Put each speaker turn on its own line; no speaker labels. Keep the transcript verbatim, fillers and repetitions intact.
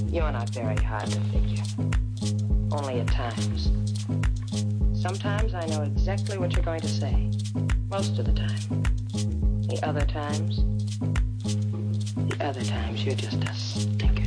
You're not very hard to figure. Only at times. Sometimes I know exactly what you're going to say. Most of the time. The other times, the other times you're just a stinker.